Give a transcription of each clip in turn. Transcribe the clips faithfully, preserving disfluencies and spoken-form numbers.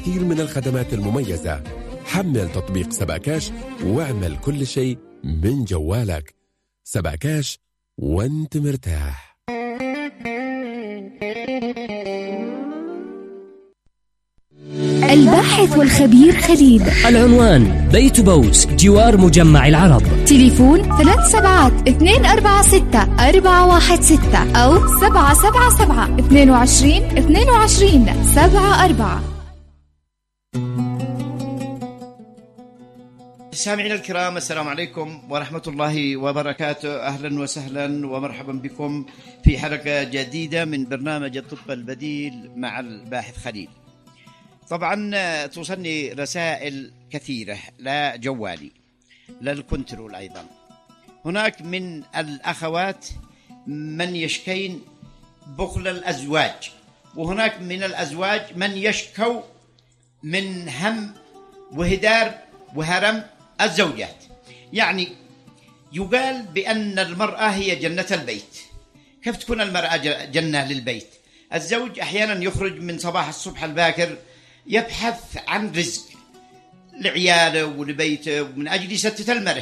والكثير من الخدمات المميزة. حمل تطبيق سباكاش واعمل كل شيء من جوالك. سباكاش وانت مرتاح. الباحث والخبير خليد. العنوان بيت بوس جوار مجمع العرب. تليفون ثلاث سبعات اثنين أربعة ستة أربعة واحد ستة أو سبعة سبعة سبعة اثنين وعشرين اثنين وعشرين سبعة أربعة. سامعينا الكرام، السلام عليكم ورحمة الله وبركاته. أهلا وسهلا ومرحبا بكم في حلقة جديدة من برنامج الطب البديل مع الباحث خليل. طبعا توصلني رسائل كثيرة لا جوالي للكنترول. أيضا هناك من الأخوات من يشكين بخل الأزواج، وهناك من الأزواج من يشكو من هم وهدار وهرم الزوجات. يعني يقال بأن المرأة هي جنة البيت. كيف تكون المرأة جنة للبيت؟ الزوج أحيانا يخرج من صباح الصبح الباكر يبحث عن رزق لعياله ولبيته ومن أجل يستت المرة.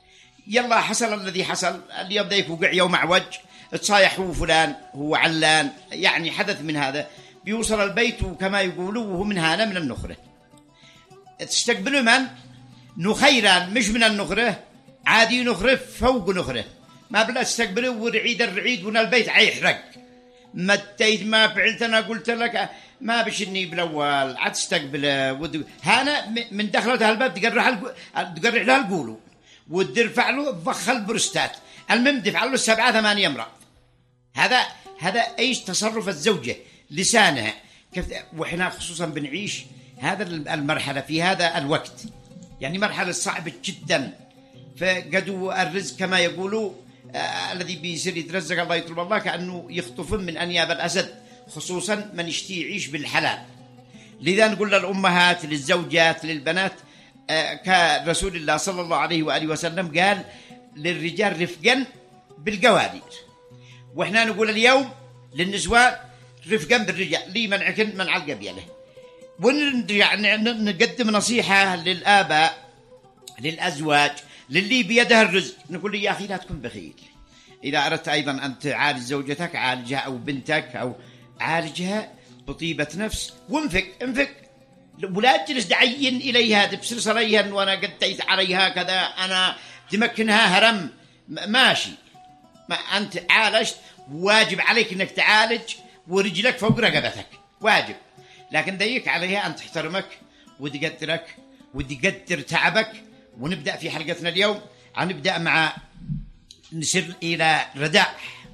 يلا حصل الذي حصل، اليوم ذيك وقع يوم معوج، تصايح هو فلان هو علان، يعني حدث من هذا، بيوصل البيت وكما يقولوا وهو من هنا من النخرة. تستقبلوا من؟ نخيران، مش من النخرة، عادي نخرة فوق نخرة. ما بلا تستقبلوا ورعيد الرعيد ون البيت عيحرق. ما تيت ما فعلت أنا قلت لك ما بشني بالأول عاد تستقبله ود... هانا من دخلتها الباب تقرح الج... تقرح لها القولو وترفع له فخ البرستات. المهم دفع له سبعة ثمانية امرأة. هذا هذا ايش تصرف الزوجة لسانها كيف. وإحنا خصوصا بنعيش هذا المرحلة في هذا الوقت، يعني مرحلة صعبة جدا. فقدوا الرزق كما يقولوا آه الذي بيصير يترزق الله يطلب الله كأنه يخطف من أنياب الأسد، خصوصا من يشتي يعيش بالحلال. لذا نقول للأمهات للزوجات للبنات آه كرسول الله صلى الله عليه وآله وسلم قال للرجال رفقا بالقوادير، وإحنا نقول اليوم للنسوان رفقا بالرجال، لي منعكن منع القبيلة. ونرجع نقدم نصيحة للآباء للأزواج للي بيدها الرزق، نقول لي يا أخي لا تكون بخيل. إذا أردت أيضا أن تعالج زوجتك عالجها أو بنتك أو عالجها بطيبة نفس وانفق انفق، ولا تجلس دعين إليها تبصر صليها وأنا قد تيت عليها كذا أنا تمكنها هرم ماشي. ما أنت عالجت واجب عليك أنك تعالج ورجلك فوق رقبتك واجب، لكن ديك عليها أن تحترمك وتقدرك وتقدر تعبك. ونبدأ في حلقتنا اليوم، هنبدأ مع نسر إلى رداء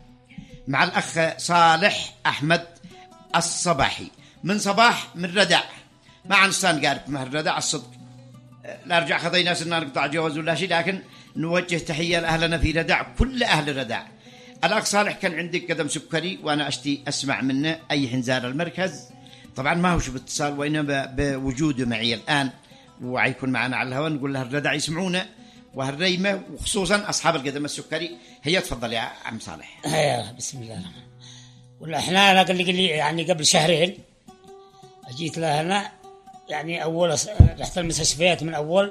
مع الأخ صالح أحمد الصباحي من صباح من رداء. ما عن ستان قارب مع الرداء الصدق، لا رجع خطينا سنة نقطع جواز ولا شيء، لكن نوجه تحية لأهلنا في رداء كل أهل رداء. الأخ صالح كان عندك قدم سكري وأنا أشتي أسمع منه أي حنزار المركز. طبعا ما هوش باتصال وإنما بوجوده معي الآن وعيكون معنا على الهواء. نقول له الرداع يسمعونا وهالريمة وخصوصا أصحاب القدم السكري. هي تفضل يا عم صالح. هيا بسم الله الرحمن. ولا إحنا أنا قال لي قال لي يعني قبل شهرين أجيت له هنا، يعني أول رحت المستشفيات من أول،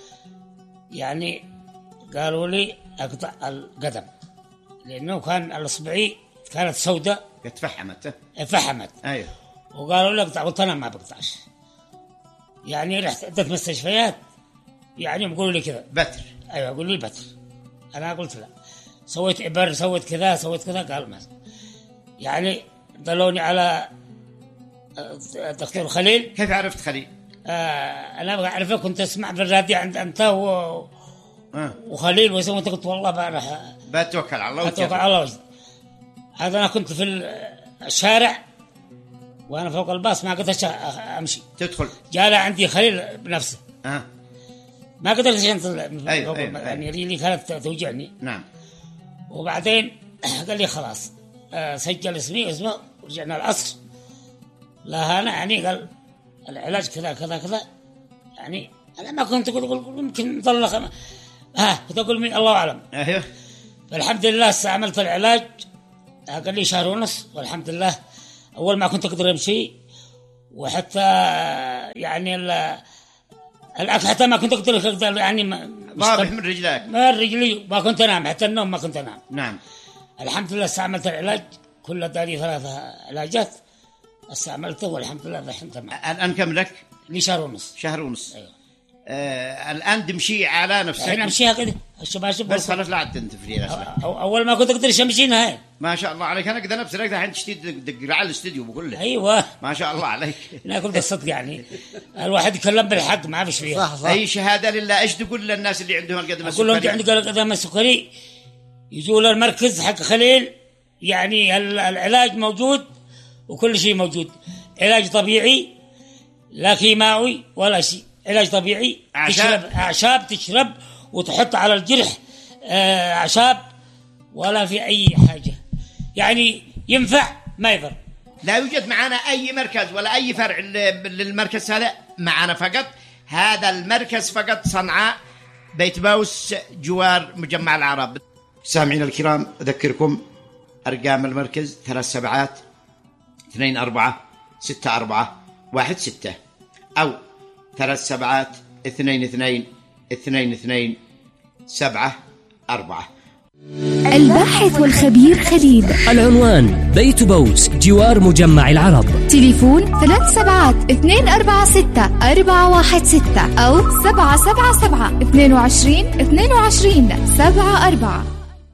يعني قالوا لي أقطع القدم لأنه كان الإصبعي كانت سوداء اتفحمت فحمت. أيوه. وقالوا لي أقطع، قلت أنا ما بقطعش. يعني رحت عدة مستشفيات يعني بيقولوا لي كذا بتر. ايوه يقولوا لي بتر. انا قلت لا، سويت ابر سويت كذا سويت كذا، قال ما. يعني دلوني على الدكتور خليل. كيف عرفت خليل؟ آه انا اعرفه، كنت اسمع بالراديو عند انت و... آه. وخليل وسوي. انت قلت والله بروح بتوكل على الله بتوكل على الله. هذا انا كنت في الشارع وانا فوق الباص ما قدرت امشي تدخل، جاء عندي خليل بنفسه آه. ما قدرت انزل. أيوة أيوة يعني رجلي كانت توجعني. نعم. وبعدين قال لي خلاص آه سجل اسمي اسمه، ورجعنا العصر. لا انا يعني قال العلاج كذا كذا كذا. يعني انا ما كنت اقول يمكن ضل خم... ها كنت اقول مين الله اعلم. ايوه. فالحمد لله استعملت العلاج، قال لي شهر ونص، والحمد لله اول ما كنت اقدر امشي وحتى يعني الأكل حتى ما كنت أقدر يعني ضابح من رجلك. ما رجلي ما كنت أنام، حتى النوم ما كنت أنام. نعم. الحمد لله استعملت العلاج كل داري ثلاثة علاجات استعملته والحمد لله الحين تمام. الآن كم لك؟ لي شهر ونص. شهر ونص. أيوة. آه الآن تمشي على نفسك. الحين أمشيها كده الشباشب بس خلاص لا عاد تنتفري. أو أول ما كنت أقدر أمشي هاي. ما شاء الله عليك. أنا كذا نفسي لك الحين تشتي تقرأ على الاستوديو بقول لك. أيوة. ما شاء الله عليك. أنا كنت الصدق يعني الواحد يتكلم بالحق ما فيش فيها. صح صح. أي شهادة لله. إيش تقول للناس اللي عندهم القدم السكري؟ أقول لهم عندك القدم السكري يجوا للمركز حق خليل، يعني العلاج موجود وكل شيء موجود. علاج طبيعي لا كيماوي ولا شيء، علاج طبيعي. أعشاب. تشرب أعشاب تشرب وتحط على الجرح أعشاب ولا في أي حاجة، يعني ينفع ما يضر. لا يوجد معنا أي مركز ولا أي فرع للمركز هذا معنا، فقط هذا المركز فقط صنعاء بيت باوس جوار مجمع العرب. سامعين الكرام أذكركم أرقام المركز ثلاث سبعات اثنين أربعة ستة أربعة واحد ستة أو ثلاث سبعات اثنين اثنين اثنين اثنين سبعة أربعة. الباحث والخبير خليل. العنوان بيت بوس جوار مجمع العرب. تليفون ثلاث سبعات اثنين أربعة ستة أربعة واحد ستة أو سبعة سبعة سبعة اثنين وعشرين اثنين وعشرين سبعة أربعة.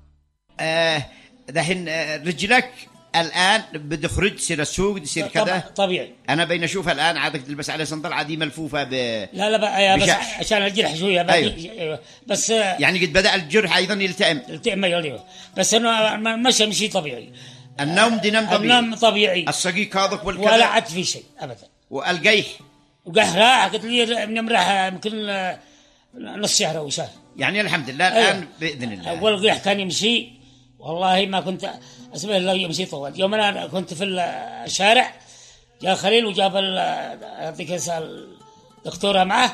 آه دحين آه رجلك الآن بده يخرج تصير السوق تصير كذا طبيعي. أنا بين أشوف الآن عادك تلبس على صندل عادي ملفوفة ب لا لا بقى بس عشان الجرح شوية. أيوه. بس يعني قد بدأ الجرح أيضا يلتئم. يلتئم أيوه. بس إنه مشي مشي طبيعي. النوم دي نوم طبيعي. النوم طبيعي. الصقيق هذاك والكذا. ولا عاد في شيء أبدا. والقيح. وقيح راح قلت لي نمرح يمكن نص شهر أو شهر. يعني الحمد لله الآن أيوه. بإذن الله. أول قيح كان يمشي والله ما كنت أسبه الله يمشي طوال. يوم أنا كنت في الشارع جاء خليل وجاب هذيك الدكتورة معه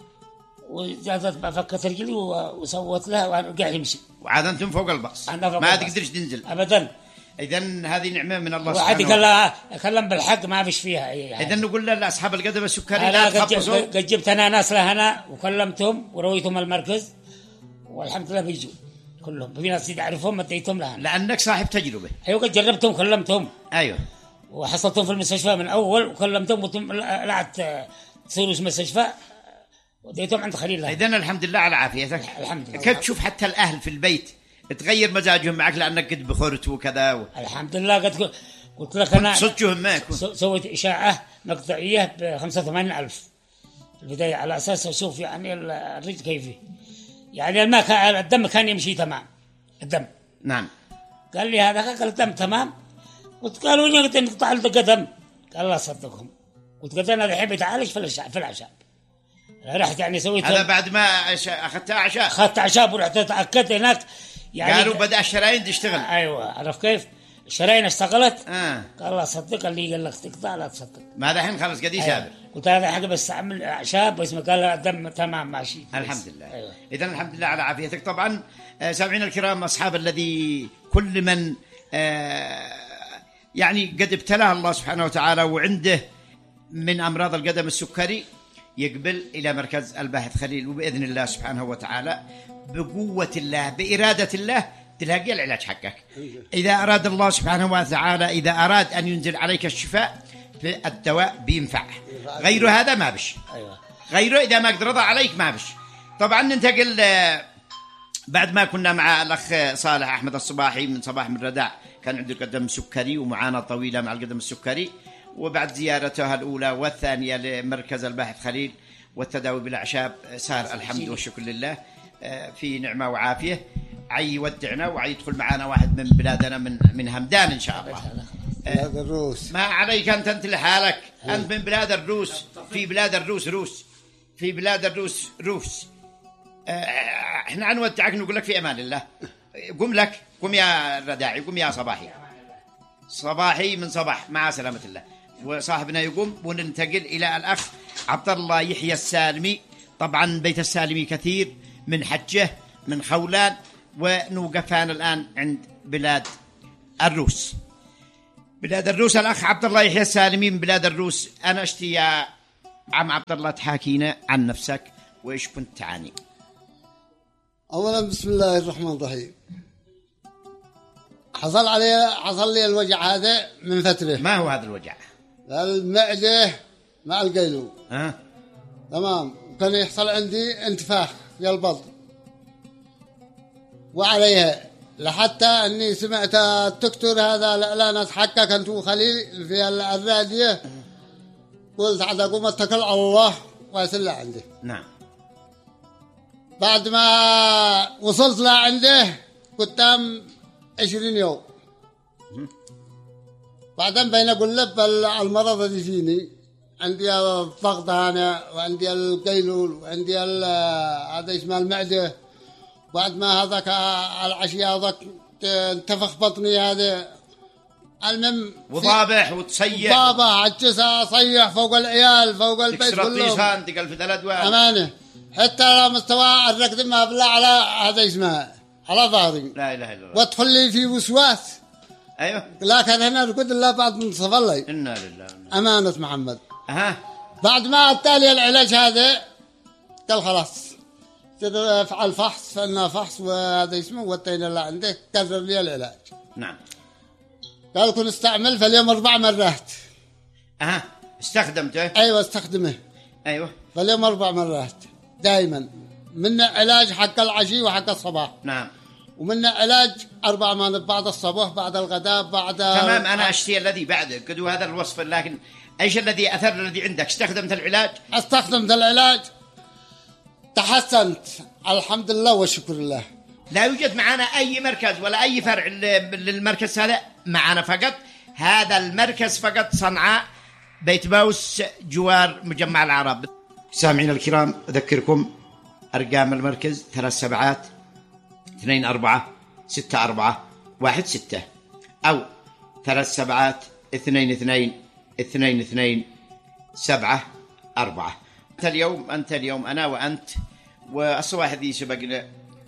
وجابت فكت رجلي وسوت لها وقاعد يمشي. وعاد أنتم فوق الباص ما تقدرش تنزل أبدا. إذن هذه نعمة من الله سبحانه وتعالى. وعاد أكلم بالحق ما فيش فيها أي حاجة. إذن نقول لأصحاب القدم السكري لا تخبصوا. قد جبت أنا ناس لهنا وكلمتهم ورويتهم المركز والحمد لله بيجوا كلهم. في ناس يعرفهم مديتهم لها لأنك صاحب تجربة. أيوة قد جربتهم وكلمتهم. أيوة. وحصلتهم في المستشفى من أول وكلمتهم لعت تصيروا في المستشفى وديتهم عند خليل. إذن الحمد لله على عافيتك. الحمد لله. كيف تشوف حتى الأهل في البيت تغير مزاجهم معك لأنك قد بخرت وكذا و... الحمد لله. قد قلت لك أنا صدقهم معك سويت إشاعة مقطعية بخمسة وثمانين ألف في البداية على أساس أشوف يعني الرجل كيفي يعني الماء الدم كان يمشي تمام الدم. نعم. قال لي هذا قال الدم تمام. قلت قالوا لي قلت نقطع القدم. قال الله صدقهم. قلت قلت أنا الحين بتعالج في الأعشاب في الأعشاب. رحت يعني سويت هذا بعد ما أخذت أعشاب. أخذت أعشاب ورحت أتأكد هناك يعني قالوا بدأ الشرايين تشتغل. أيوة عرف كيف الشرايين اشتغلت. آه. قال الله صدق. قال لي قال لك تقطع لا تصدق. ما الحين خلص قد يسابر. أيوة. قلت هذا حاجة بس أعمل أعشاب واسمه قال الدم تمام ماشي. الحمد لله. أيوة. إذن الحمد لله على عافيتك. طبعا سامعين الكرام أصحاب الذي كل من يعني قد ابتلاه الله سبحانه وتعالى وعنده من أمراض القدم السكري يقبل إلى مركز الباحث خليل وبإذن الله سبحانه وتعالى بقوة الله بإرادة الله تلاقي العلاج حقك. إذا أراد الله سبحانه وتعالى إذا أراد أن ينزل عليك الشفاء الدواء بينفع. غير هذا ما بش. غيره إذا ما قدر رضى عليك ما بش. طبعا ننتقل بعد ما كنا مع الأخ صالح أحمد الصباحي من صباح من ردع كان عنده قدم سكري ومعاناة طويلة مع القدم السكري وبعد زيارتها الأولى والثانية لمركز الباحث خليل والتداوي بالأعشاب صار الحمد والشكر لله في نعمة وعافية. عي يودعنا وعي يدخل معنا واحد من بلادنا من من همدان إن شاء الله. بلاد الروس. ما عليك أنت أنت لحالك. أنت من بلاد الروس. في بلاد الروس روس في بلاد الروس روس. احنا عنودعك نقول لك في أمان الله. قم لك قم يا رداعي قم يا صباحي. صباحي من صباح مع سلامة الله. وصاحبنا يقوم وننتقل إلى الأخ عبد الله يحيى السالمي. طبعا بيت السالمي كثير من حجه من خولان ونوقفان الآن عند بلاد الروس. بلاد الروس الأخ عبد الله يحيى السالمي من بلاد الروس. أنا أشتي يا عم عبد الله تحاكينا عن نفسك وإيش كنت تعاني. أولا بسم الله الرحمن الرحيم. حصل علي حصل لي الوجع هذا من فترة. ما هو هذا الوجع؟ المعدة مع القيلول. أه؟ تمام. كان يحصل عندي انتفاخ في البطن وعليها، لحتى أني سمعت الدكتور هذا الإعلانات حقك أنتو خليل في الراديو، قلت عاد أقوم أتكل على الله وأسلع عنده. نعم. بعد ما وصلت لعنده قدام عشرين يوم، بعدين بين أقول لك المرض اللي فيني، عندي الضغط أنا وعندي القيلول وعندي هذا اسمه المعدة. بعد ما هذاك العشية هذاك انتفخ بطني هذا، المهم وضابح وتصيح ضابح عجز أصيح فوق العيال فوق البيت كلهم تقل في ثلاث وعد أمانة، حتى على مستوى الركض ما بلا على هذا اسمه على ظهري. لا إله إلا الله. وادخل لي في وسواس. أيوه. لكن هنا ركض الله بعد من صفى الله. إنا لله. أمانة محمد. أها. بعد ما التالي العلاج هذا قال خلاص افعل فحص، فعلنا فحص وهذا اسمه واتينا اللي عندك كرر لي العلاج. نعم. قال كن استعمل في اليوم أربع مرات. أها. استخدمته؟ أيوة استخدمه. أيوه. في اليوم أربع مرات دائما، من علاج حق العشي وحق الصباح. نعم. ومن علاج أربع مرات بعد الصباح بعد الغداء بعد. تمام. أنا أشتي الذي بعده قدو هذا الوصف، لكن ايش الذي اثر الذي عندك؟ استخدمت العلاج؟ استخدمت العلاج تحسنت الحمد لله والشكر لله. لا يوجد معنا اي مركز ولا اي فرع للمركز هذا معنا، فقط هذا المركز فقط صنعاء بيت باوس جوار مجمع العرب. سامعين الكرام اذكركم ارقام المركز ثلاث سبعات اثنين أربعة ستة أربعة واحد ستة او ثلاث سبعات اثنين اثنين اثنين اثنين سبعة أربعة. أنت اليوم أنت اليوم أنا وأنت والصباح ذي سبقنا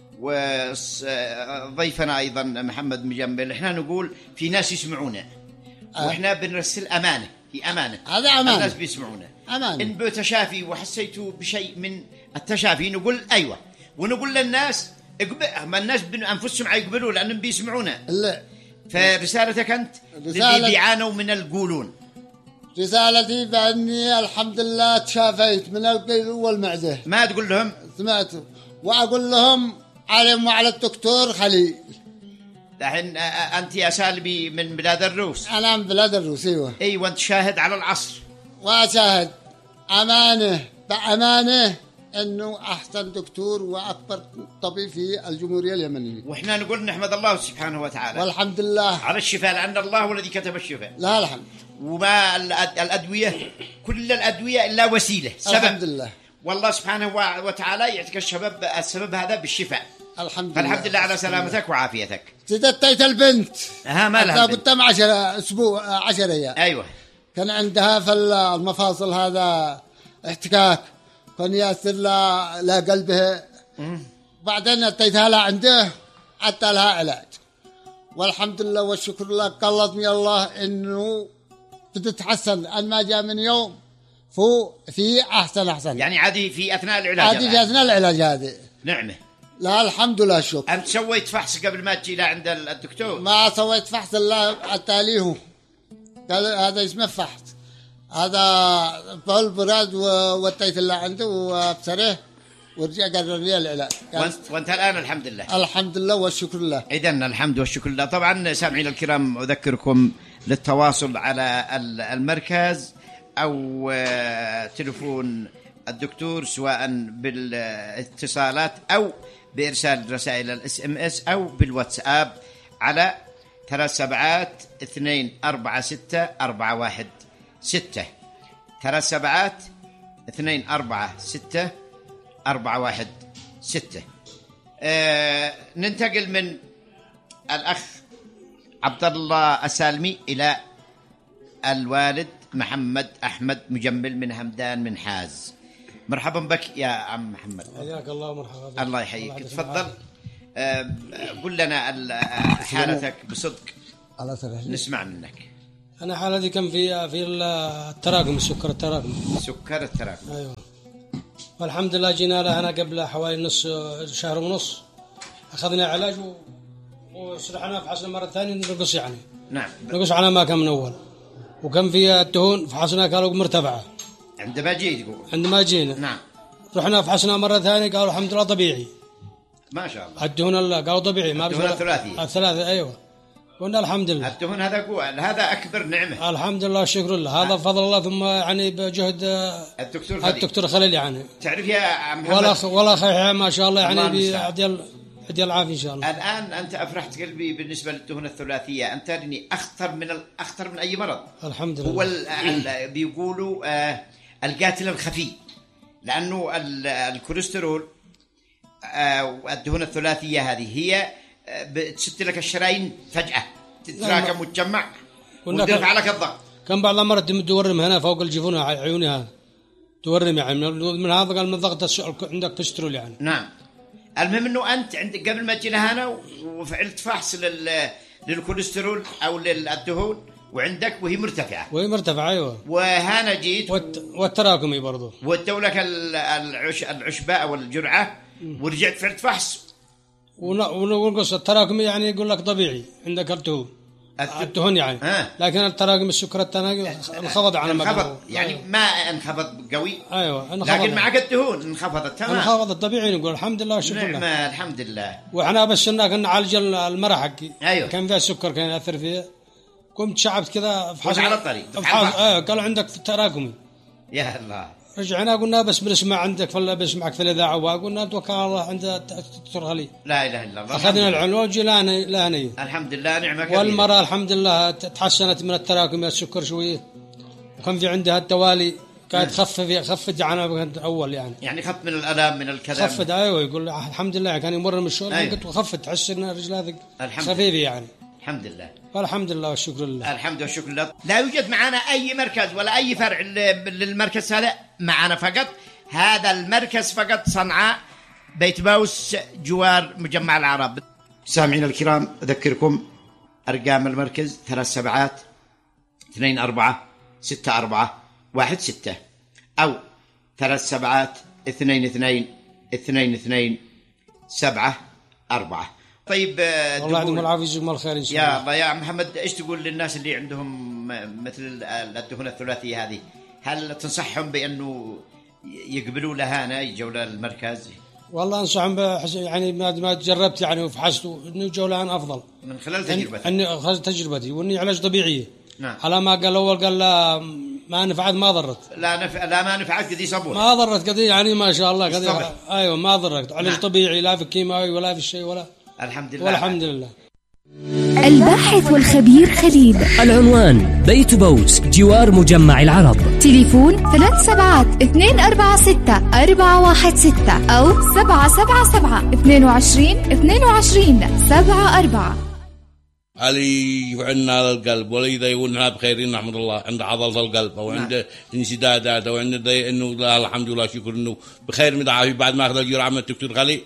وضيفنا أيضا محمد مجمل، إحنا نقول في ناس يسمعونا أه. وإحنا بنرسل أمانة، في أمانة، هذا أمانة، الناس بيسمعونا أمانة. إن بتشافي وحسيتوا بشيء من التشافي نقول أيوة، ونقول للناس اقبل، ما الناس أنفسهم يقبلوا لأنهم بيسمعونا. لا. فرسالتك أنت اللي بيعانوا من القولون. رسالتي بأني الحمد لله تشافيت من القيل والمعدة. ما تقول لهم؟ سمعت وأقول لهم عليهم وعلى الدكتور خليل. الحين أنت يا سالمي من بلاد الروس؟ أنا من بلاد الروس. أيوة. أيوة. أنت شاهد على العصر. وأشاهد أمانة بأمانة أنه أحسن دكتور وأكبر طبيب في الجمهورية اليمنية، وإحنا نقول نحمد الله سبحانه وتعالى والحمد لله على الشفاء، لأن الله هو الذي كتب الشفاء. لا الحمد. وما الأدوية كل الأدوية إلا وسيلة سبب. الحمد لله. والله سبحانه وتعالى يعطيك السبب السبب هذا بالشفاء. الحمد لله. فالحمد لله على سلامتك وعافيتك. زدتيت البنت. ها ما لها بنت؟ قدام عشرة أسبوع عشرة أيام. أيوة. كان عندها في المفاصل هذا احتكاك، كان ياسر لا لا قلبها. بعدين اتيتها لها عنده حتى لها علاج، والحمد لله والشكر لله. قلطني الله انه بتتحسن، ان ما جاء من يوم فوق في احسن احسن. يعني عادي في اثناء العلاج؟ عادي في اثناء العلاج هذه. نعمه. لا الحمد لله الشكر. انت سويت فحص قبل ما تجي لعند الدكتور؟ ما سويت فحص الا التاليه، قال هذا اسمه فحص، هذا فول براد واتيت اللي عنده وابصره ورجع قرر لي العلاج. وانت, وانت الان الحمد لله. الحمد لله والشكر لله. اذن الحمد والشكر لله. طبعا سامعين الكرام اذكركم للتواصل على المركز او تلفون الدكتور، سواء بالاتصالات او بارسال رسائل الاس ام اس او بالواتساب على ثلاث سبعات اثنين أربعة ستة أربعة واحد ستة ثلاث سبعات اثنين أربعة ستة أربعة واحد ستة. آه ننتقل من الأخ عبد الله السالمي إلى الوالد محمد أحمد مجمل من همدان من حاز. مرحبا بك يا عم محمد. حياك الله. مرحبا. الله يحييك. تفضل. آه قل لنا حالتك بصدق، نسمع منك. انا حالتي كان في في التراكم، السكر التراكم. سكر التراكم. ايوه. والحمد لله جينا له هنا قبل حوالي نص شهر ونص، اخذنا علاج و... وسرحنا فحصنا مره ثانيه نقص يعني. نعم. نقص على ما كان من اول. وكان في الدهون فحصنا قالوا مرتفعه. عندما جيت تقول. عندما جينا. نعم. رحنا فحصنا مره ثانيه قالوا الحمد لله طبيعي. ما شاء الله. الدهون الله قالوا طبيعي ما الدهون الثلاثيه. الثلاثه ايوه. قلنا الحمد لله. الدهون هذا قوة، هذا أكبر نعمة. الحمد لله شكر لله، هذا فضل الله، ثم يعني بجهد الدكتور خليل. الدكتور خليل يعني. تعرف يا محمد. ولا ولا خير ما شاء الله يعني بعدي بعدي العافية إن شاء الله. الآن أنت أفرحت قلبي بالنسبة للدهون الثلاثية، أنت ترني أخطر من أخطر من أي مرض. الحمد لله. هو ال بيقولوا آه القاتل الخفي، لأنه الكوليسترول آه الدهون الثلاثية هذه هي بتسد لك الشرايين فجأة تتراكم وتجمع وترفع لك الضغط. كان بعض المرات تورم هنا فوق الجفون عيونها تورم يعني من هذا قال من ضغط عندك كوليسترول يعني. نعم. المهم انه انت عندك قبل ما تجينا هنا وفعلت فحص لل للكوليسترول او للدهون وعندك وهي مرتفعه. وهي مرتفعه ايوه. وهنا جيت والت... والتراكمي برضه. ودوا لك العش... العشبه او الجرعه ورجعت فعلت فحص. ونقص التراكمي يعني يقول لك طبيعي عندك الدهون. الدهون يعني آه. لكن التراكم السكر الثاني انخفض على ما انخفض يعني أيوة. ما انخفض قوي ايوه انخفض لكن معك الدهون انخفضت تمام انخفضت طبيعي نقول الحمد لله والشكر لله. نعم الحمد لله. واحنا بس انك نعالج المرض حقي ايوه كان فيها السكر كان ياثر فيها، قمت شعبت كذا فحص على الطريق ايوه قالوا عندك تراكمي. يا الله. رجعنا قلنا بس بنسمع عندك فلا بسمعك في الاذاعه وقلنا توكل على الله عند الدكتور خليل. لا اله الا الله. اخذنا العنوان جيلاني لاني الحمد لله نعمه كبيره. والمراه الحمد لله تحسنت من التراكم السكر شويه، وكان في عندها التوالي كانت تخفف خفت عنها اول يعني يعني خف من الالام من الكلام خفت ايوه يقول الحمد لله كان يمر من الشغل أيوة. كنت خفت تحس ان رجلها خفيفه يعني الحمد لله. والحمد لله والشكر لله. الحمد والشكر لله. لا يوجد معنا أي مركز ولا أي فرع للمركز هذا معنا، فقط هذا المركز فقط صنعاء بيت باوس جوار مجمع العرب. سامعينا الكرام أذكركم أرقام المركز ثلاث سبعات اثنين أربعة ستة أربعة واحد ستة أو ثلاث سبعات اثنين اثنين اثنين اثنين سبعة أربعة. طيب الله يعطيكم العافيه ويجزيكم الخير ان شاء الله. يا الله يا محمد ايش تقول للناس اللي عندهم مثل الدهون الثلاثيه هذه؟ هل تنصحهم بانه يقبلوا لها هنا يجوا للمركز؟ والله انصحهم يعني ما جربت يعني وفحصت انه يجوا لها افضل من خلال تجربتي. اني اخذت تجربتي واني علاج طبيعي. نعم. على ما قال اول قال لا ما نفعت ما ضرت. لا نف... لا ما نفعت قدي صبور. ما ضرت قدي يعني ما شاء الله قدي ايوه ما ضرت علاج نعم. طبيعي لا في كيماوي ولا في شيء ولا الحمد لله والحمد لله. الباحث والخبير خليل. العنوان بيت بوس جوار مجمع العرب. تليفون ثلاث سبعات اثنين أربعة ستة أربعة واحد ستة أو سبعة سبعة سبعة اثنين وعشرين اثنين وعشرين سبعة أربعة. علي وعندنا القلب وليدا يقولنا بخيرين نحمد الله عند عضلة القلب أو عند انسدادات أو عند إنه لا الحمد لله شكر إنه بخير مدعاه بعد ما أخذ الجرعة من الدكتور خليل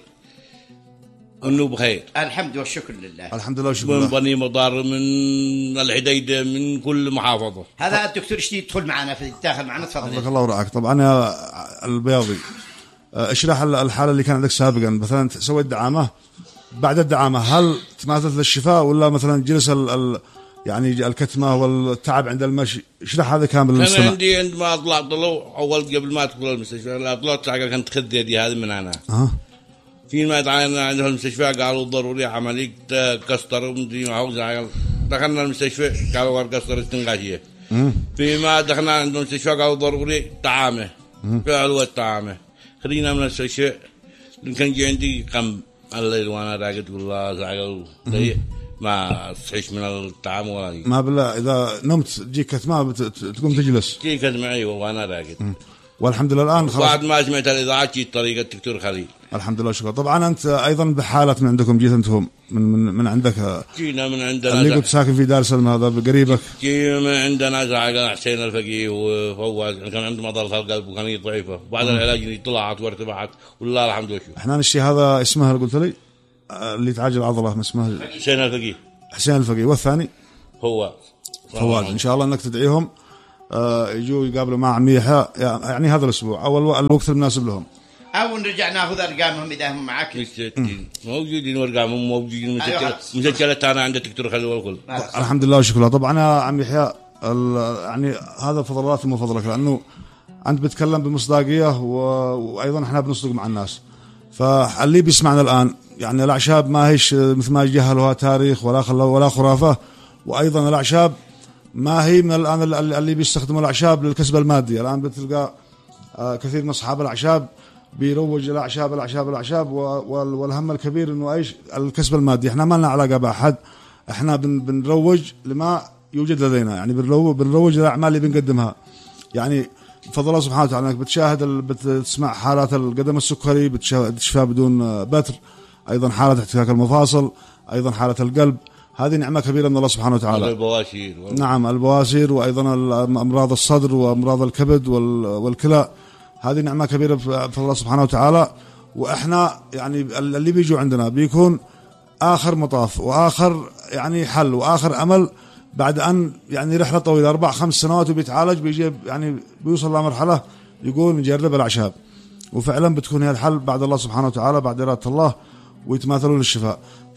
انه بخير الحمد والشكر لله. الحمد لله والشكر لله. من بني مضار من الحديدة من كل محافظة. هذا الدكتور اشتي يدخل معنا في الداخل معنا تفضل. بارك الله ورعاك. طبعا يا البياضي اشرح الحالة اللي كان عندك سابقا، مثلا سويت دعامة بعد الدعامة هل تماثلت للشفاء ولا مثلا جلس ال ال يعني الكتمة والتعب عند المشي؟ اشرح هذا كامل للمستمع. كان عندي عندما طلعت طلعوا اول قبل ما ادخل المستشفى لا طلعت كانت خد يدي هذه من هنا. أه. في ما تعاينا عندهم المستشفى قالوا ضروري عملية كسر ومدري معه. دخلنا المستشفى قالوا كسر استنقاشية. فيما دخلنا عندهم المستشفى قالوا ضروري طعامة. فعلوا الطعامة. خلينا من المستشفى كان جي عندي قم الليل وانا راقد والله زعل ما تصحيش من الطعام ولا ما بالله اذا نمت تجيك كتمة تقوم تجلس. تجيك كتمة ايوه وانا راقد. والحمد لله الآن خلاص بعد ما سمعت الإذاعة جيت طريقة الدكتور خليل. الحمد لله شكرا. طبعا أنت أيضا بحالة من عندكم جيت أنتم من من من عندك. جينا من عندنا اللي كنت ساكن في دار سلمى هذا بقريبك. جينا من عندنا زعل حسين الفقيه وفواز كان عنده مضرة القلب وكان ضعيفة بعد العلاج طلعت وارتفعت والله الحمد لله. إحنا نشتي هذا اسمه اللي قلت لي اللي تعالج العضلة اسمه حسين الفقيه. حسين الفقيه والثاني هو فواز ان شاء الله انك تدعيهم آه يجوا يقابلوا مع عمي يحيى يعني هذا الاسبوع اول الوقت المناسب لهم، او نرجع ناخذ ارقامهم اذا هم معك. موجودين وارقامهم موجودين مسجلات انا عند الدكتور خليل والكل. الحمد لله وشكرا. طبعا يا عم يحيى يعني هذا فضلات من فضلك، لانه انت بتكلم بمصداقيه وايضا احنا بنصدق مع الناس، فاللي بيسمعنا الان يعني الاعشاب ما هيش مثل ما جهلوها تاريخ ولا ولا خرافه، وايضا الاعشاب ما هي من الان اللي بيستخدموا الاعشاب للكسب المادي. الان بتلقى كثير من اصحاب الاعشاب بيروج الاعشاب الاعشاب الاعشاب والهم الكبير انه ايش الكسب المادي. احنا ما لنا علاقه باحد، احنا بنروج لما يوجد لدينا، يعني بنروج للاعمال اللي بنقدمها. يعني بفضل الله سبحانه وتعالى انك بتشاهد بتسمع حالات القدم السكري بتشفى بدون بتر، ايضا حاله احتكاك المفاصل، ايضا حاله القلب، هذه نعمه كبيره من الله سبحانه وتعالى. البواسير و... نعم البواسير، وايضا امراض الصدر وامراض الكبد والكلى، هذه نعمه كبيره بفضل الله سبحانه وتعالى. واحنا يعني اللي بيجوا عندنا بيكون اخر مطاف واخر يعني حل واخر امل، بعد ان يعني رحله طويله اربع خمس سنوات وبيتعالج بيجي يعني بيوصل لمرحله يقول نجرب الاعشاب، وفعلا بتكون هي الحل بعد الله سبحانه وتعالى بعد اراده الله ويتماثلون الشفاء.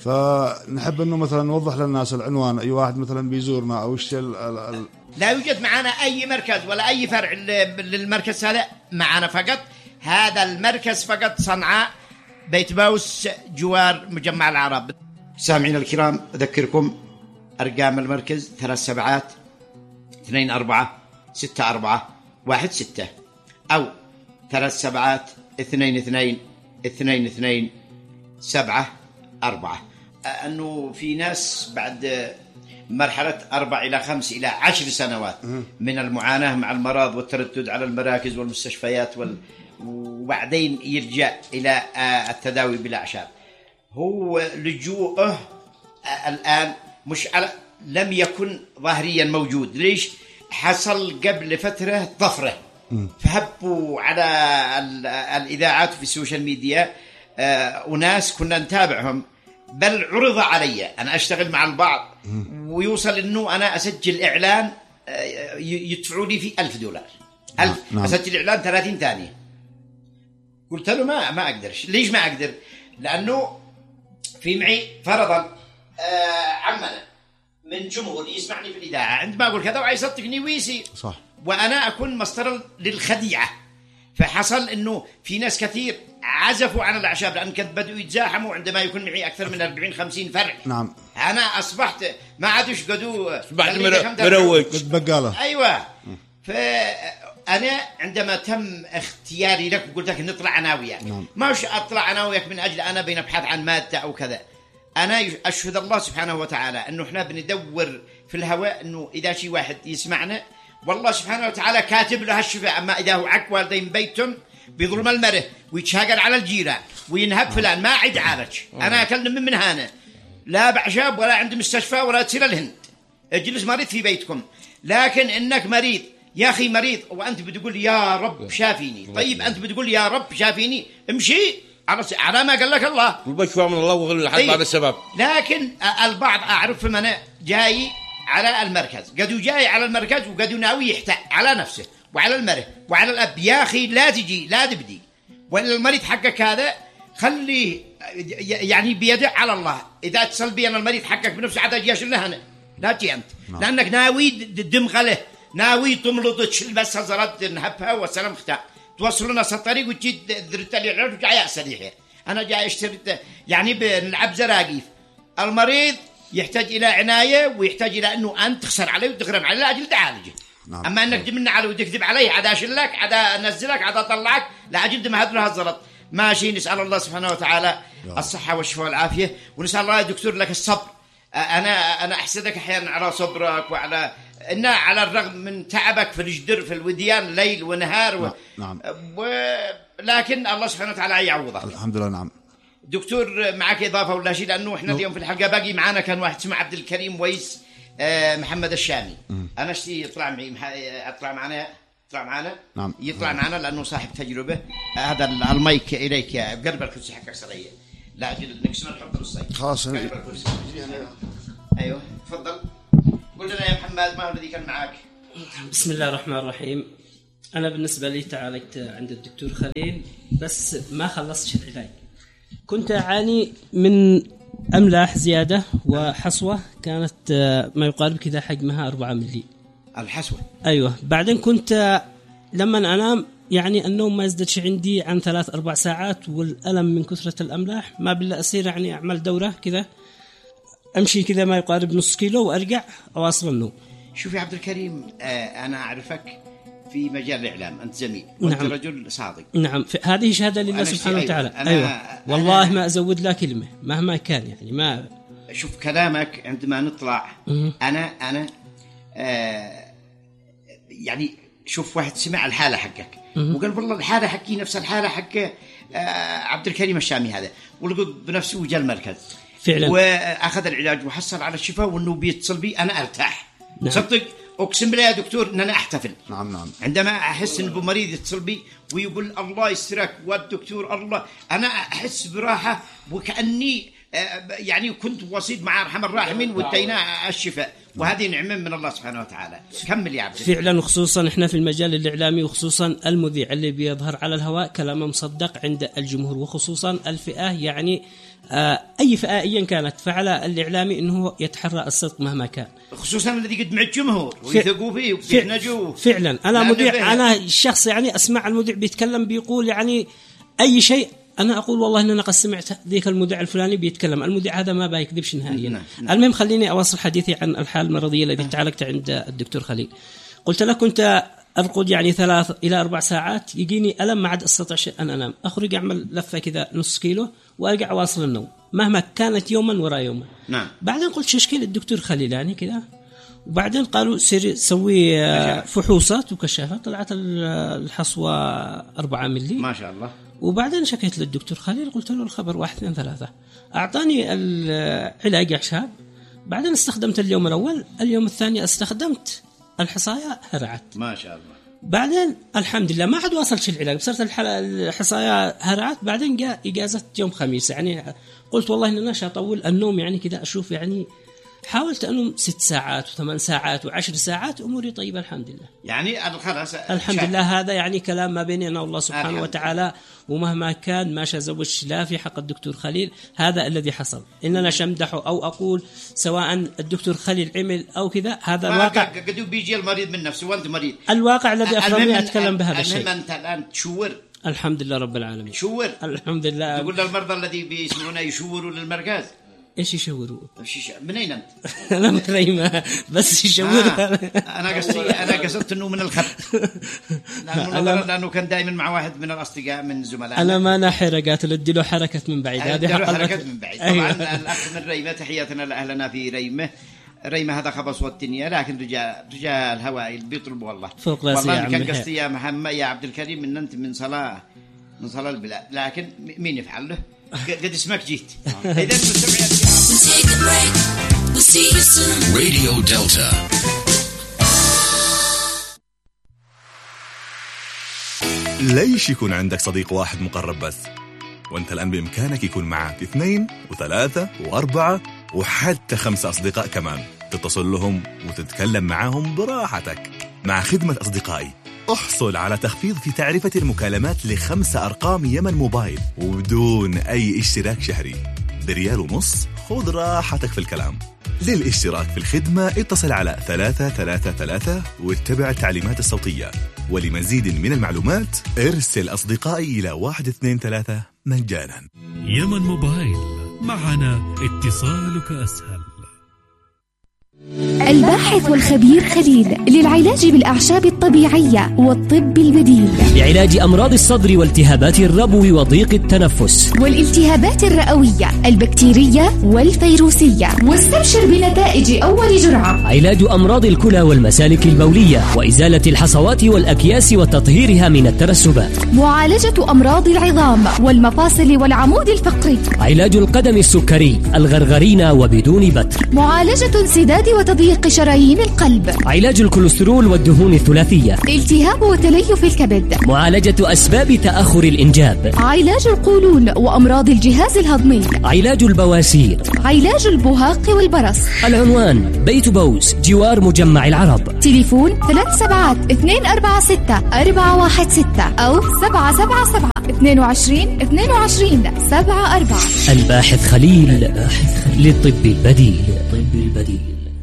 فنحب انه مثلا نوضح للناس العنوان، اي واحد مثلا بيزورنا او الشيء ال... لا يوجد معنا اي مركز ولا اي فرع للمركز هذا معنا، فقط هذا المركز فقط صنعاء بيت باوس جوار مجمع العرب. سامعين الكرام اذكركم ارقام المركز ثلاث سبعات اثنين أربعة ستة أربعة واحد ستة او ثلاث سبعات اثنين اثنين اثنين اثنين سبعة أربعة. أنه في ناس بعد مرحلة أربع إلى خمس إلى عشر سنوات من المعاناة مع المرض والتردد على المراكز والمستشفيات وال... وبعدين يرجع إلى التداوي بالأعشاب، هو لجوءه الآن مش على... لم يكن ظاهريا موجود. ليش؟ حصل قبل فترة طفرة، فهبوا على الإذاعات وفي السوشيال ميديا وناس كنا نتابعهم، بل عرض علي أنا أشتغل مع البعض ويوصل إنه أنا أسجل إعلان يدفعوا لي فيه ألف دولار ألف نعم. أسجل إعلان ثلاثين ثانية. قلت له ما ما أقدرش. ليش ما أقدر؟ لأنه في معي فرضا عمنا من جمهور يسمعني في الإذاعة عندما أقول كذا وعايز يصدقني ويسي صح، وأنا أكون مصدر للخديعة. فحصل إنه في ناس كثير عزفوا عن الأعشاب لأن كانت بدأوا يتزاحموا عندما يكون معي أكثر من أربعين خمسين فرع. نعم. أنا أصبحت ما عادش قدوا بعد مروج بقالة. أيوة. فأنا عندما تم اختياري لك وقلت لك نطلع عناويك، نعم. ما وش أطلع عناويك من أجل أنا بنبحث عن مادة أو كذا. أنا أشهد الله سبحانه وتعالى أنه إحنا بندور في الهواء أنه إذا شي واحد يسمعنا والله سبحانه وتعالى كاتب له هالشفاء. أما إذا هو عك والدين بيتهم بظلم المره ويتشاقر على الجيران وينهب فلان ما عاد عالج. أنا أكلم من من هنا لا بعشاب ولا عند مستشفى ولا تصير الهند، اجلس مريض في بيتكم. لكن إنك مريض يا أخي مريض وأنت بتقول يا رب شافيني، طيب أنت بتقول يا رب شافيني، امشي على على ما قال لك الله والبشفى من الله وغير لحد بعد السبب. لكن البعض أعرف من أنا جاي على المركز، قدوا جاي على المركز وقدوا ناوي يحتاج على نفسه وعلى المره وعلى الأب. يا أخي لا تجي لا تبدي، وإلا المريض حقك هذا خليه يعني بيدع على الله. إذا اتصل بي أنا المريض حقك بنفسه عاد أجيش له هنا لا تجي أنت، لأنك ناوي دمغ له، ناوي تملط تشيل بس هزرات نهبها والسلام ختام توصلنا نص الطريق وتجي درت لي العلاج وجاي أسريحه. أنا جاي أشتري يعني بنلعب زراقيف. المريض يحتاج إلى عناية ويحتاج إلى أنه أنت تخسر عليه وتغرم عليه لأجل تعالجه. نعم. أما أنك تمنع عليه وتكذب عليه عاد أشلك عاد أنزلك عاد أطلعك لأجل دم هذا هالزلط. ماشي. نسأل الله سبحانه وتعالى الصحة والشفاء والعافية، ونسأل الله يا دكتور لك الصبر. أنا أنا أحسدك أحيانا على صبرك وعلى إن على الرغم من تعبك في الجدر في الوديان ليل ونهار و... نعم. ولكن الله سبحانه وتعالى يعوضك الحمد لله. نعم دكتور معك إضافة ولا شيء؟ لأنه إحنا اليوم في الحلقة باقي معانا كان واحد اسمه عبد الكريم ويس آه محمد الشامي. م. أنا اشتي يطلع معي أطلع معنا يطلع معنا نعم. يطلع معنا لأنه صاحب تجربة. هذا آه المايك إليك يا قرب الكرسي حقك سريع لا أجل نقسم الحب بالصيد خلاص. أيوه تفضل. قل لنا يا محمد ما هو الذي كان معك؟ بسم الله الرحمن الرحيم. أنا بالنسبة لي تعالجت عند الدكتور خليل بس ما خلصتش العلاج. كنت أعاني من أملاح زيادة وحصوة كانت ما يقارب كذا حجمها أربعة ملي. الحصوة؟ أيوة. بعدين كنت لما أنام يعني النوم ما يزددش عندي عن ثلاث أربع ساعات، والألم من كثرة الأملاح ما بالله أصير يعني أعمل دورة كذا أمشي كذا ما يقارب نص كيلو وأرجع أواصل النوم. شوفي عبد الكريم، آه أنا أعرفك في مجال الإعلام، أنت زميل وأنت نعم. رجل صادق. نعم. هذه شهادة لله سبحانه أيوة. وتعالى. أنا أيوة. أنا والله أنا ما أزود لا كلمة مهما كان يعني ما. شوف كلامك عندما نطلع أنا أنا آه يعني شوف واحد سمع الحالة حقك وقال والله الحالة حقي نفس الحالة حق آه عبد الكريم الشامي هذا، ولقد بنفسه وجاء المركز فعلا وأخذ العلاج وحصل على الشفاء وأنه بيتصل بي أنا أرتاح. نعم. صدق أقسم بالله يا دكتور أن أنا أحتفل. نعم نعم. عندما أحس أن بمريض يتصل بي ويقول الله يسترك والدكتور الله، أنا أحس براحة وكأني يعني كنت وسيط مع أرحم الراحمين واتينا الشفاء، وهذه نعمة من الله سبحانه وتعالى. كمل يا عبد. فعلا، وخصوصا احنا في المجال الإعلامي وخصوصا المذيع اللي بيظهر على الهواء كلامه مصدق عند الجمهور، وخصوصا الفئة يعني آه أي فئة أيا كانت، فعلى الإعلامي أنه يتحرى الصدق مهما كان، خصوصا الذي يقدم الجمهور ويثقوا فيه ويحنجوه. فعلا أنا مذيع، أنا الشخص يعني أسمع المذيع بيتكلم بيقول يعني أي شيء أنا أقول والله إن أنا قد سمعت ذيك المذيع الفلاني بيتكلم، المذيع هذا ما بيكذبش نهائيا. نعم. المهم خليني أواصل حديثي عن الحالة المرضية التي تعالجت عند الدكتور خليل. قلت له كنت أرقد يعني ثلاث إلى أربع ساعات يجيني ألم ما عاد أستطيع أن أنام، أخرج أعمل لفة كذا نص كيلو وأرجع أواصل النوم مهما كانت يوما وراء يوما. نعم. بعدين قلت شو إشكال الدكتور خليل يعني كذا، وبعدين قالوا سيري سوي فحوصات وكشافات، طلعت الحصوة أربعة ملي ما شاء الله. وبعدين شكيت للدكتور خليل قلت له الخبر واحد اثنين ثلاثة، أعطاني العلاج أعشاب. بعدين استخدمت اليوم الأول، اليوم الثاني استخدمت الحصاية هرعت ما شاء الله. بعدين الحمد لله ما عاد واصلش العلاج، بصرت الحصاية هرعت. بعدين جاء إجازة يوم خميس، يعني قلت والله إن أنا أطول النوم يعني كذا أشوف، يعني حاولت أنوم ست ساعات وثمان ساعات وعشر ساعات، أموري طيبة الحمد لله. يعني خلاص الحمد شاك. لله. هذا يعني كلام ما بيني أنا والله سبحانه وتعالى، ومهما كان ما شزوش لا في حق الدكتور خليل، هذا الذي حصل. إن أنا شمدحه أو أقول سواء الدكتور خليل عمل أو كذا، هذا الواقع. قد بيجي المريض من نفسه وأنت مريض، الواقع الذي أفضل أتكلم بهذا الشيء. المهم أنت الآن تشور. الحمد لله رب العالمين. شور الحمد لله. تقول للمرضى الذي بيسمعونا يشوروا للمركز. ايش يشوروا؟ من اين انت؟ انا من ريمة بس يشوروا. آه. انا قصدي انا قصدت انه من الخط، لانه أنا لانه كان دائما مع واحد من الاصدقاء من زملائنا. انا ما انا حركات ادي له حركه من بعيد، هذه حركه من بعيد. طبعا الاخ من ريمة، تحياتنا لاهلنا في ريمة. ريمة هذا خبص والدنيا، لكن رجال رجال الهواء بيطلبوا والله فوق راسي. والله كان قصدي يا محمد يا عبد الكريم ان انت من صلاه من صلاه البلاد، لكن مين يفعل له؟ قد اسمك جيت. إذا راديو دلتا. ليش يكون عندك صديق واحد مقرب بس؟ وانت الآن بإمكانك يكون معك اثنين وثلاثة وأربعة وحتى خمسة أصدقاء كمان، تتصل لهم وتتكلم معهم براحتك. مع خدمة أصدقائي احصل على تخفيض في تعرفة المكالمات لخمسة أرقام يمن موبايل وبدون أي اشتراك شهري، بريال ونص. خذ راحتك في الكلام. للاشتراك في الخدمة اتصل على ثلاثة ثلاثة ثلاثة واتبع التعليمات الصوتية، ولمزيد من المعلومات ارسل أصدقائي إلى واحد اثنين ثلاثة مجانا. يمن موبايل، معنا اتصالك أسهل. الباحث والخبير خليل للعلاج بالأعشاب الطبيعية والطب البديل، لعلاج أمراض الصدر والتهابات الربو وضيق التنفس والالتهابات الرئوية البكتيرية والفيروسية، واستبشر بنتائج أول جرعة. علاج أمراض الكلى والمسالك البولية وإزالة الحصوات والأكياس وتطهيرها من الترسبات، معالجة أمراض العظام والمفاصل والعمود الفقري، علاج القدم السكري الغرغرين وبدون بتر، معالجة انسداد وتضييق ضيق شرايين القلب، علاج الكوليسترول والدهون الثلاثية، التهاب وتليف الكبد، معالجة أسباب تأخر الإنجاب، علاج القولون وأمراض الجهاز الهضمي، علاج البواسير، علاج البهاق والبرص. العنوان بيت بوس جوار مجمع العرب. تليفون ثلاث سبعات اثنين أربعة ستة أربعة واحد ستة أو سبعة سبعة سبعة اثنين وعشرين اثنين وعشرين سبعة أربعة. الباحث خليل للطب البديل. الطب البديل.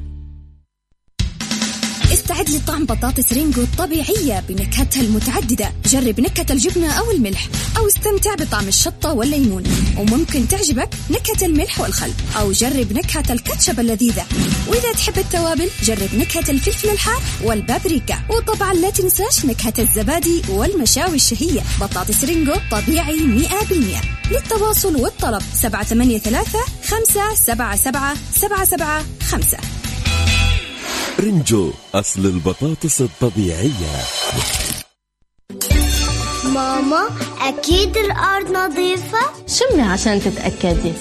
استعد لطعم بطاطس رينجو الطبيعية بنكهتها المتعددة. جرب نكهة الجبنة أو الملح، أو استمتع بطعم الشطة والليمون، وممكن تعجبك نكهة الملح والخل، أو جرب نكهة الكاتشب اللذيذة. وإذا تحب التوابل جرب نكهة الفلفل الحار والبابريكا، وطبعا لا تنساش نكهة الزبادي والمشاوي الشهية. بطاطس رينجو طبيعي مئة بالمئة. للتواصل والطلب سبعة ثمانية ثلاثة خمسة سبعة سبعة سبعة سبعة خمسة. رينجو أصل البطاطس الطبيعية. ماما أكيد الأرض نظيفة؟ شمي عشان تتأكدي.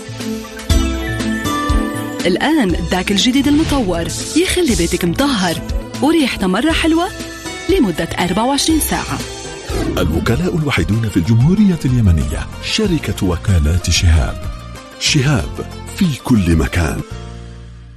الآن داك الجديد المطور يخلي بيتك مطهر وريحته مرة حلوة لمدة أربعة وعشرين ساعة. الوكلاء الوحيدون في الجمهورية اليمنية، شركة وكالات شهاب. شهاب في كل مكان.